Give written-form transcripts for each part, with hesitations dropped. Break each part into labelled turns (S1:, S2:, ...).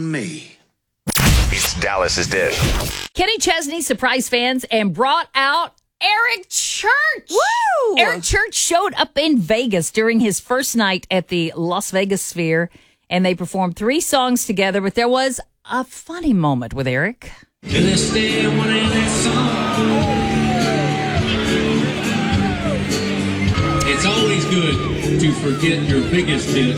S1: Me.
S2: It's Dallas's Dish.
S3: Kenny Chesney surprised fans and brought out Eric Church.
S4: Woo!
S3: Eric Church showed up in Vegas during his first night at the Las Vegas Sphere, and they performed 3 songs together, but there was a funny moment with Eric.
S5: It's always good to forget your biggest hit.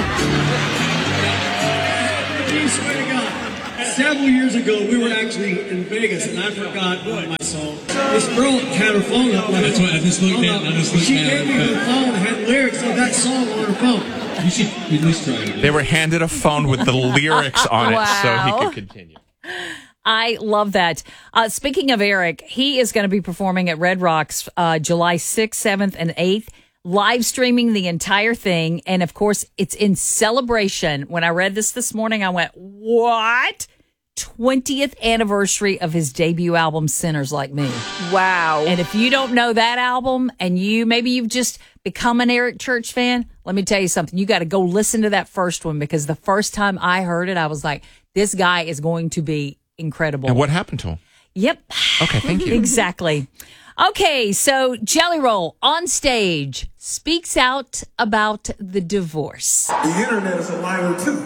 S5: I swear to God, several years ago, we were actually in Vegas, and I forgot one of my songs. This girl had her phone up. That's why I just looked at. She gave me her phone and had lyrics of that song on her phone. You should at least try it.
S6: They were handed a phone with the lyrics on it so he could continue.
S3: I love that. Speaking of Eric, he is going to be performing at Red Rocks July 6th, 7th, and 8th, live streaming the entire thing. And, of course, it's in celebration. When I read this morning, I went, what? 20th anniversary of his debut album, Sinners Like Me.
S4: Wow.
S3: And if you don't know that album and maybe you've just become an Eric Church fan, let me tell you something. You got to go listen to that first one, because the first time I heard it, I was like, this guy is going to be incredible.
S6: And what happened to him?
S3: Yep.
S6: Okay, thank you.
S3: Exactly. Okay, so Jelly Roll on stage speaks out about the divorce.
S7: The internet is a liar too.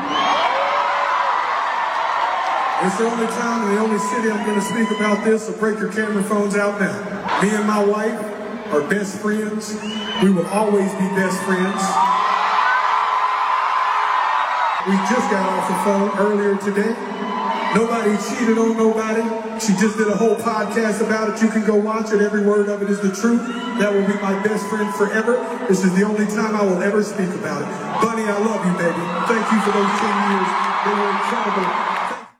S7: It's the only time and the only city I'm going to speak about this, so break your camera phones out now. Me and my wife are best friends. We will always be best friends. We just got off the phone earlier today. Nobody cheated on nobody. She just did a whole podcast about it. You can go watch it. Every word of it is the truth. That will be my best friend forever. This is the only time I will ever speak about it. Bunny, I love you, baby. Thank you for those 10 years. They were incredible.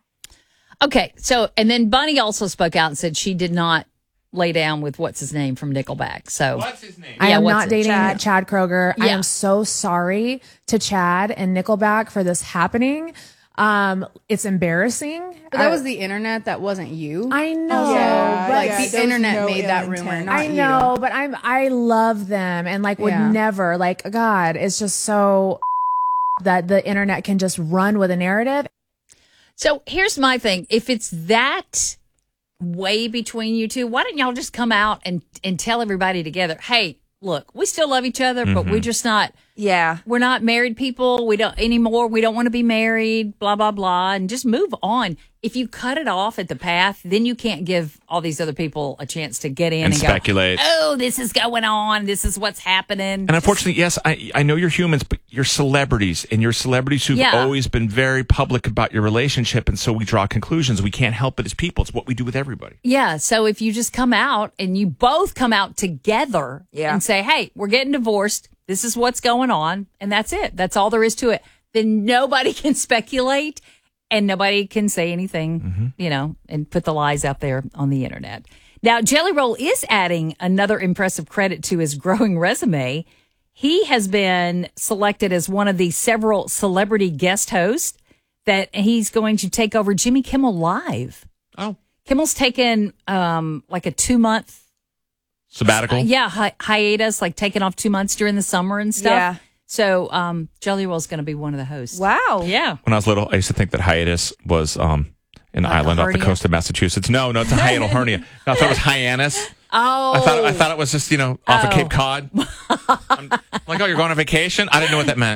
S3: Okay, so, and then Bunny also spoke out and said she did not lay down with what's his name from Nickelback. So
S6: What's his name?
S8: I am
S3: what's
S8: not
S3: it?
S8: dating Chad Kroeger. I
S3: Yeah.
S8: am so sorry to Chad and Nickelback for this happening. It's embarrassing.
S4: But that was the internet. That wasn't you.
S8: I know.
S4: Yeah,
S8: but
S4: like the internet made that rumor. Not
S8: I know, but I love them and like would never like God. It's just so that the internet can just run with a narrative.
S3: So here's my thing. If it's that way between you two, why don't y'all just come out and tell everybody together, hey, look, we still love each other, but we're just not.
S4: Yeah.
S3: We're not married people. We don't anymore. We don't want to be married, blah, blah, blah, and just move on. If you cut it off at the path, then you can't give all these other people a chance to get in and
S6: speculate.
S3: Go, oh, this is going on. This is what's happening.
S6: And unfortunately, yes, I know you're humans, but you're celebrities, and you're celebrities who've always been very public about your relationship, and so we draw conclusions. We can't help it as people. It's what we do with everybody.
S3: Yeah, so if you just come out and you both come out together and say, hey, we're getting divorced, this is what's going on, and that's it. That's all there is to it. Then nobody can speculate and nobody can say anything, and put the lies out there on the internet. Now, Jelly Roll is adding another impressive credit to his growing resume. He has been selected as one of the several celebrity guest hosts that he's going to take over Jimmy Kimmel Live.
S6: Oh.
S3: Kimmel's taken like a 2-month
S6: sabbatical?
S3: Hiatus, like taking off 2 months during the summer and stuff.
S4: Yeah.
S3: So Jelly Roll's going to be one of the hosts.
S4: Wow.
S3: Yeah.
S6: When I was little, I used to think that hiatus was an island off the coast of Massachusetts. No, it's a hiatal hernia. No, I thought it was Hyannis.
S3: Oh.
S6: I thought it was just, off of Cape Cod. I'm like, oh, you're going on vacation? I didn't know what that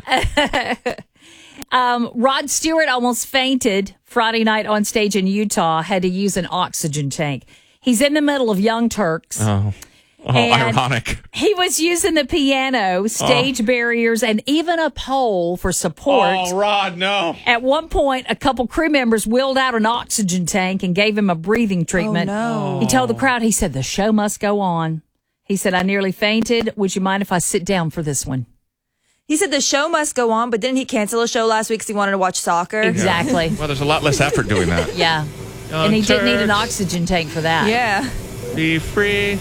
S6: meant.
S3: Rod Stewart almost fainted Friday night on stage in Utah, had to use an oxygen tank. He's in the middle of Young Turks.
S6: Oh, ironic.
S3: He was using the piano, stage barriers, and even a pole for support.
S6: Oh, Rod, no.
S3: At one point, a couple crew members wheeled out an oxygen tank and gave him a breathing treatment.
S4: Oh, no.
S3: He told the crowd, he said, the show must go on. He said, I nearly fainted. Would you mind if I sit down for this one?
S4: He said the show must go on, but didn't he cancel a show last week because he wanted to watch soccer?
S3: Exactly.
S6: Well, there's a lot less effort doing that.
S3: Yeah. And he didn't need an oxygen tank for that.
S4: Yeah.
S6: Be free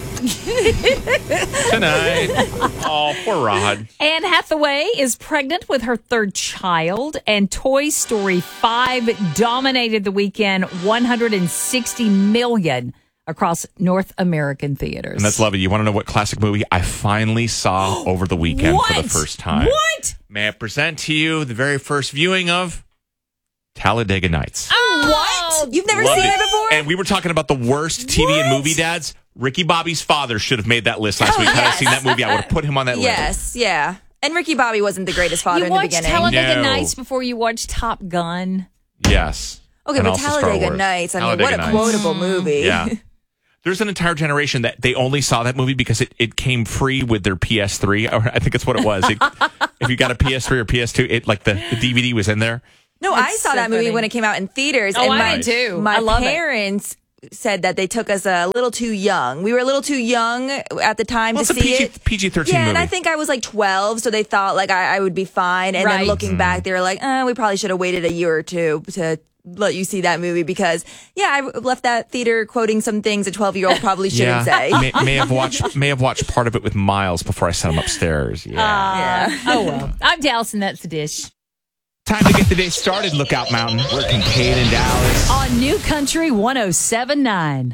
S6: tonight. Oh, poor Rod.
S3: Anne Hathaway is pregnant with her 3rd child, and Toy Story 5 dominated the weekend, $160 million across North American theaters.
S6: And that's lovely. You want to know what classic movie I finally saw over the weekend for the first time?
S3: What?
S6: May I present to you the very first viewing of Talladega Nights.
S4: What? You've never
S6: Loved
S4: seen
S6: it.
S4: it before?
S6: And we were talking about the worst TV and movie dads. Ricky Bobby's father should have made that list last week. Had I seen that movie, I would have put him on that list.
S4: Yes, yeah. And Ricky Bobby wasn't the greatest father
S3: You
S4: in the
S3: watched
S4: beginning.
S3: Talladega Nights before you watched Top Gun.
S6: Yes.
S4: Okay,
S6: And
S4: but
S6: also Star
S4: Talladega
S6: Wars.
S4: Nights, I mean,
S6: Talladega
S4: what a
S6: Nights.
S4: quotable movie.
S6: Yeah. There's an entire generation that they only saw that movie because it came free with their PS3. Or I think that's what it was. If you got a PS3 or PS2, the DVD was in there.
S4: No, I saw
S3: so
S4: that movie
S3: funny.
S4: when it came out in theaters.
S3: Oh,
S4: and
S3: I did too.
S4: My
S3: I love it.
S4: parents said that they took us a little too young. We were a little too young at the time to see it.
S6: PG-13
S4: Yeah,
S6: movie.
S4: and I think I was like 12, so they thought like I would be fine. And
S3: Right.
S4: then looking back, they were like, we probably should have waited a year or two to let you see that movie because, I left that theater quoting some things a 12-year-old probably shouldn't say.
S6: may have watched part of it with Miles before I sent him upstairs. Yeah.
S3: Oh, well. I'm Dallas, and that's the dish.
S6: Time to get the day started, Lookout Mountain. We're Kincaid and Dallas.
S3: On New Country 107.9.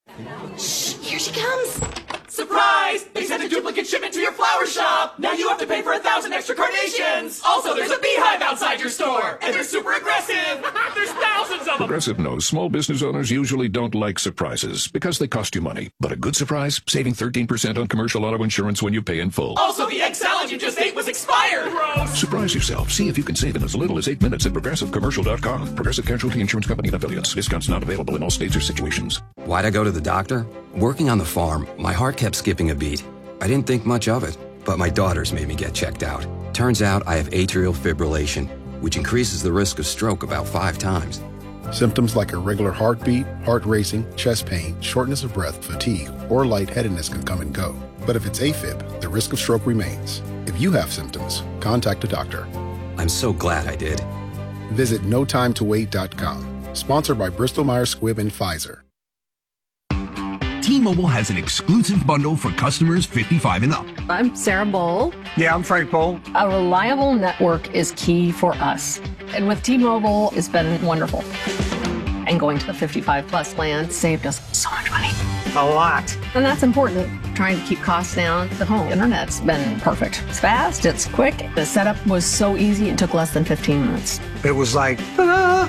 S1: Here she comes. Surprise! They sent a duplicate shipment to your flower shop. Now you have to pay for 1,000 extra carnations. Also, there's a beehive outside your store, and they're super aggressive. There's thousands of them.
S9: Progressive knows small business owners usually don't like surprises because they cost you money. But a good surprise, saving 13% on commercial auto insurance when you pay in full.
S1: Also, the egg salad you just ate was expired. Gross.
S9: Surprise yourself. See if you can save in as little as 8 minutes at ProgressiveCommercial.com. Progressive Casualty Insurance Company and Affiliates. Discounts not available in all states or situations.
S10: Why'd I go to the doctor? Working on the farm, my heart kept skipping a beat. I didn't think much of it, but my daughters made me get checked out. Turns out I have atrial fibrillation, which increases the risk of stroke about 5 times.
S11: Symptoms like irregular heartbeat, heart racing, chest pain, shortness of breath, fatigue, or lightheadedness can come and go. But if it's AFib, the risk of stroke remains. If you have symptoms, contact a doctor.
S10: I'm so glad I did.
S11: Visit notimetowait.com. Sponsored by Bristol-Myers Squibb and Pfizer.
S12: T-Mobile has an exclusive bundle for customers 55 and up.
S13: I'm Sarah Bowl.
S14: Yeah, I'm Frank Bowl.
S13: A reliable network is key for us. And with T-Mobile, it's been wonderful. And going to the 55 plus plan saved us so much money.
S14: A lot.
S13: And that's important. Trying to keep costs down. The home internet's been perfect. It's fast, it's quick. The setup was so easy, it took less than 15 minutes.
S14: It was like, ta-da!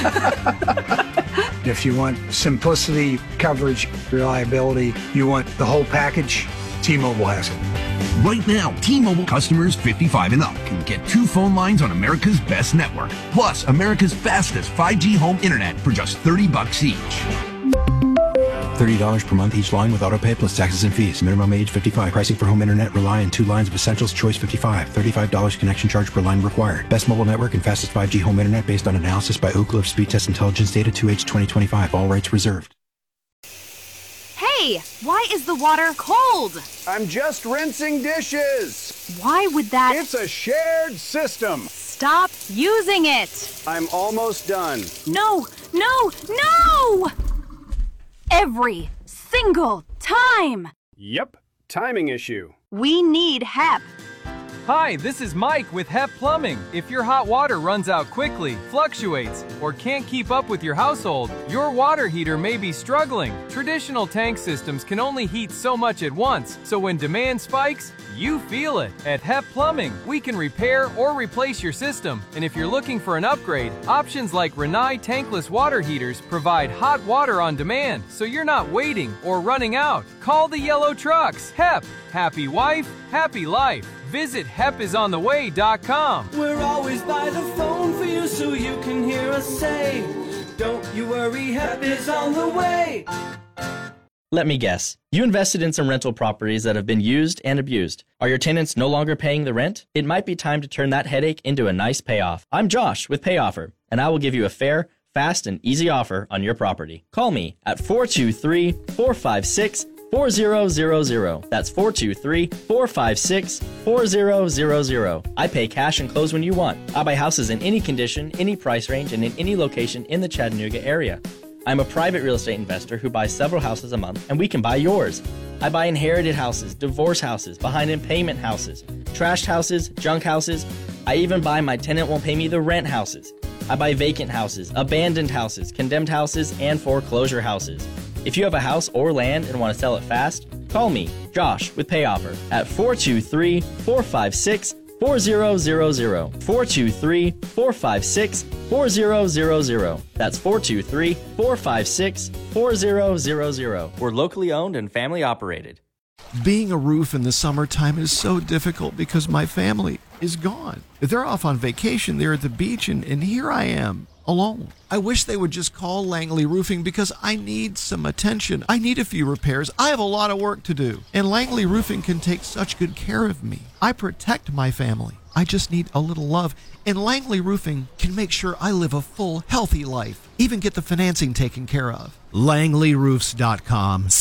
S14: If you want simplicity, coverage, reliability, you want the whole package, T-Mobile has it.
S12: Right now, T-Mobile customers 55 and up can get 2 phone lines on America's best network, plus America's fastest 5G home internet for just $30 each.
S15: $30 per month each line with autopay plus taxes and fees. Minimum age 55. Pricing for home internet rely on 2 lines of Essentials Choice 55. $35 connection charge per line required. Best mobile network and fastest 5G home internet based on analysis by Ookla of Speed Test Intelligence data 2H 2025. All rights reserved.
S16: Hey, why is the water cold?
S17: I'm just rinsing dishes.
S16: Why would that...
S17: It's a shared system.
S16: Stop using it.
S17: I'm almost done.
S16: No! Every single time.
S17: Yep, timing issue.
S16: We need HEP.
S18: Hi, this is Mike with HEP Plumbing. If your hot water runs out quickly, fluctuates, or can't keep up with your household, your water heater may be struggling. Traditional tank systems can only heat so much at once, so when demand spikes, you feel it. At HEP Plumbing, we can repair or replace your system. And if you're looking for an upgrade, options like Rinnai tankless water heaters provide hot water on demand, so you're not waiting or running out. Call the yellow trucks. HEP. Happy wife, happy life. Visit HEPIsOnTheWay.com.
S19: We're always by the phone for you so you can hear us say, don't you worry, HEP is on the way.
S20: Let me guess. You invested in some rental properties that have been used and abused. Are your tenants no longer paying the rent? It might be time to turn that headache into a nice payoff. I'm Josh with PayOffer, and I will give you a fair, fast, and easy offer on your property. Call me at 423-456-4000. That's 423-456-4000. I pay cash and close when you want. I buy houses in any condition, any price range, and in any location in the Chattanooga area. I'm a private real estate investor who buys several houses a month, and we can buy yours. I buy inherited houses, divorce houses, behind in payment houses, trashed houses, junk houses. I even buy my tenant won't pay me the rent houses. I buy vacant houses, abandoned houses, condemned houses, and foreclosure houses. If you have a house or land and want to sell it fast, call me, Josh, with PayOffer at 423-456-4000. 423-456-4000. That's 423-456-4000. We're locally owned and family operated.
S21: Being a roof in the summertime is so difficult because my family is gone. They're off on vacation. They're at the beach, and here I am, alone. I wish they would just call Langley Roofing because I need some attention. I need a few repairs. I have a lot of work to do. And Langley Roofing can take such good care of me. I protect my family. I just need a little love. And Langley Roofing can make sure I live a full, healthy life. Even get the financing taken care of. LangleyRoofs.com.